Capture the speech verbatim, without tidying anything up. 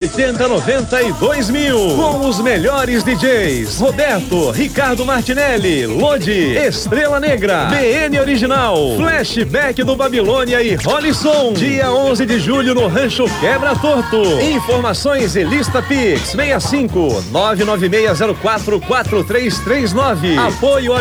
oitenta noventa e dois mil. Com os melhores D Js: Roberto, Ricardo Martinelli, Lodi, Estrela Negra, B N Original, Flashback do Babilônia e Rolisson. Dia onze de julho no Rancho Quebra Torto. Informações e lista Pix seis cinco nove nove seis zero quatro quatro três três nove. Apoio a